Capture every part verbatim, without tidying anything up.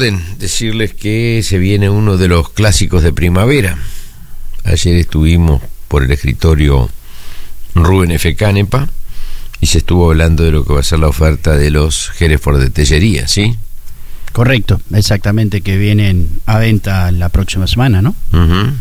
orden, decirles que se viene uno de los clásicos de primavera. Ayer estuvimos por el escritorio Rubén F. Canepa y se estuvo hablando de lo que va a ser la oferta de los Hereford de Tellería, ¿sí? Correcto, exactamente, que vienen a venta la próxima semana, ¿no? Uh-huh.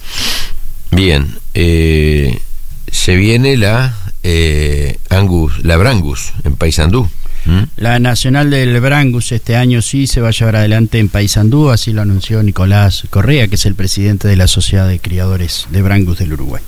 Bien, eh, se viene la eh, Angus, la Brangus en Paysandú. ¿Mm? La Nacional del Brangus este año sí se va a llevar adelante en Paysandú, así lo anunció Nicolás Correa, que es el presidente de la Sociedad de Criadores de Brangus del Uruguay.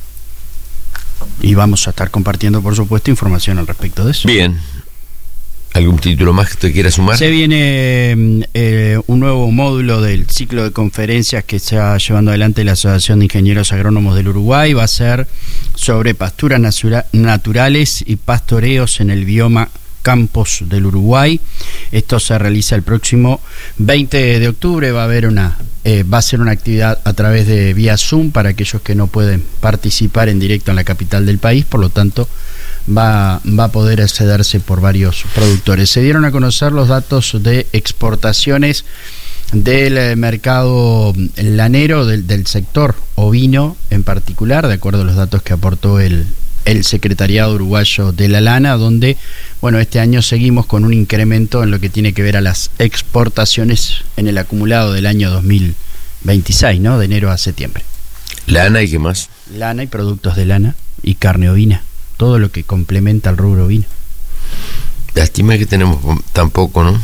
Y vamos a estar compartiendo, por supuesto, información al respecto de eso. Bien. ¿Algún título más que te quiera sumar? Se viene eh, un nuevo módulo del ciclo de conferencias que está llevando adelante la Asociación de Ingenieros Agrónomos del Uruguay. Va a ser sobre pasturas natura- naturales y pastoreos en el bioma Campos del Uruguay. Esto se realiza el próximo veinte de octubre. Va a haber una eh, va a ser una actividad a través de vía Zoom para aquellos que no pueden participar en directo en la capital del país. Por lo tanto, va, va a poder accederse por varios productores. Se dieron a conocer los datos de exportaciones del mercado lanero, del, del sector ovino en particular, de acuerdo a los datos que aportó el el Secretariado Uruguayo de la Lana, donde, bueno, este año seguimos con un incremento en lo que tiene que ver a las exportaciones en el acumulado del año dos mil veintiséis, ¿no? De enero a septiembre. Lana y qué más. Lana y productos de lana y carne ovina, todo lo que complementa al rubro ovino. Lástima que tenemos tan poco, ¿no?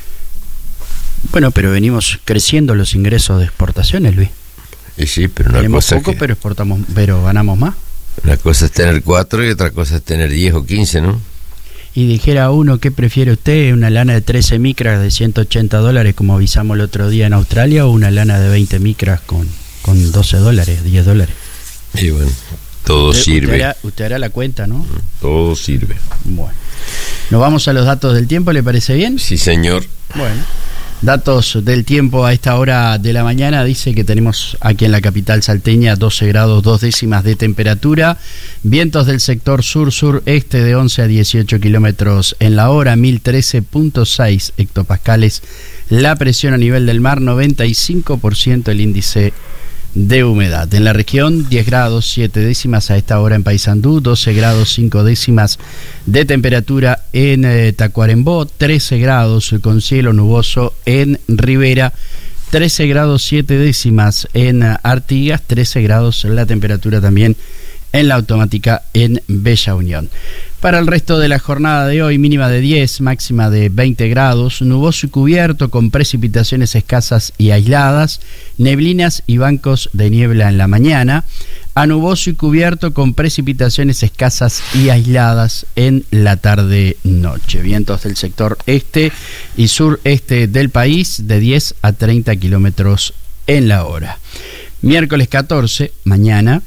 Bueno, pero venimos creciendo los ingresos de exportaciones, Luis. Y sí, pero una tenemos cosa poco, que... pero exportamos, pero ganamos más. Una cosa es tener cuatro y otra cosa es tener diez o quince, ¿no? Y dijera uno, ¿qué prefiere usted? ¿Una lana de trece micras de ciento ochenta dólares como avisamos el otro día en Australia o una lana de veinte micras con, con doce dólares, diez dólares? Y bueno, todo usted, sirve. Usted hará, usted hará la cuenta, ¿no? Todo sirve. Bueno. ¿Nos vamos a los datos del tiempo? ¿Le parece bien? Sí, señor. Bueno. Datos del tiempo a esta hora de la mañana. Dice que tenemos aquí en la capital salteña doce grados dos décimas de temperatura, vientos del sector sur-sureste de once a dieciocho kilómetros en la hora, mil trece punto seis hectopascales la presión a nivel del mar, noventa y cinco por ciento el índice de humedad. En la región, diez grados siete décimas a esta hora en Paysandú, doce grados cinco décimas de temperatura en eh, Tacuarembó, trece grados con cielo nuboso en Rivera, trece grados siete décimas en Artigas, trece grados la temperatura también en la automática en Bella Unión. Para el resto de la jornada de hoy, mínima de diez, máxima de veinte grados, nuboso y cubierto con precipitaciones escasas y aisladas, neblinas y bancos de niebla en la mañana, a nuboso y cubierto con precipitaciones escasas y aisladas en la tarde-noche. Vientos del sector este y sureste del país de diez a treinta kilómetros en la hora. Miércoles catorce, mañana,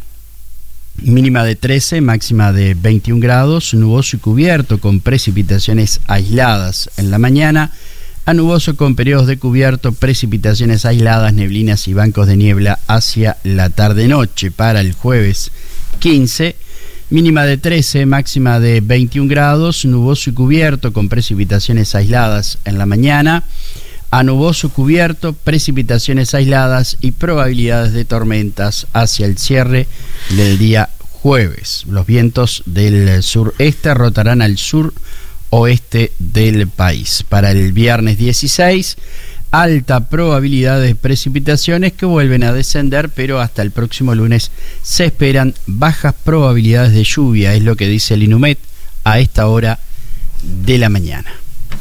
mínima de trece, máxima de veintiún grados, nuboso y cubierto con precipitaciones aisladas en la mañana, a nuboso con periodos de cubierto, precipitaciones aisladas, neblinas y bancos de niebla hacia la tarde-noche. Para el jueves quince, mínima de trece, máxima de veintiún grados, nuboso y cubierto con precipitaciones aisladas en la mañana, a nuboso cubierto, precipitaciones aisladas y probabilidades de tormentas hacia el cierre del día jueves. Los vientos del sureste rotarán al sur-oeste del país. Para el viernes dieciséis, alta probabilidad de precipitaciones que vuelven a descender, pero hasta el próximo lunes se esperan bajas probabilidades de lluvia, es lo que dice el INUMET a esta hora de la mañana.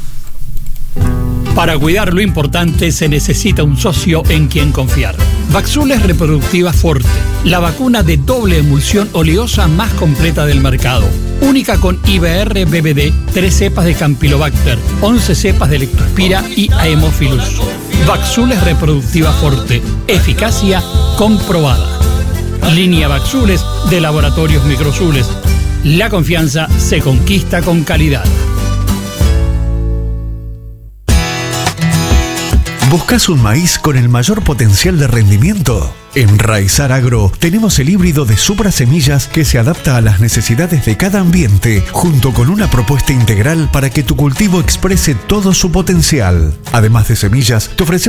Para cuidar lo importante se necesita un socio en quien confiar. Vaxules Reproductiva Forte, la vacuna de doble emulsión oleosa más completa del mercado. Única con I B R B B D, tres cepas de Campylobacter, once cepas de Lectospira y Haemophilus. Vaxules Reproductiva Forte, eficacia comprobada. Línea Vaxules de Laboratorios Microzules. La confianza se conquista con calidad. ¿Buscas un maíz con el mayor potencial de rendimiento? En Raizar Agro tenemos el híbrido de Supra Semillas que se adapta a las necesidades de cada ambiente, junto con una propuesta integral para que tu cultivo exprese todo su potencial. Además de semillas, te ofrecemos